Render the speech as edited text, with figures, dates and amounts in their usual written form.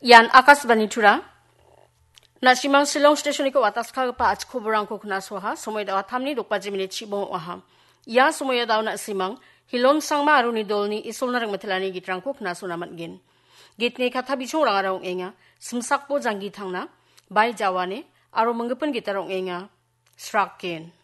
Yan Akashbani Tura. Nasimang Silong Station ko atas kagpa at kuburang ko kunaswaha, sumoy daw atamni dukpa jimini chibong waham. Ya sumoy daw na simang, hilon sang maru ni dolni isul na ring matilani gitrang ko kunasunamat gin. Git ni katabichong rang arong enga, simsakpo janggi tangna, bay jawane, aro menggepen gitarong enga, srakin.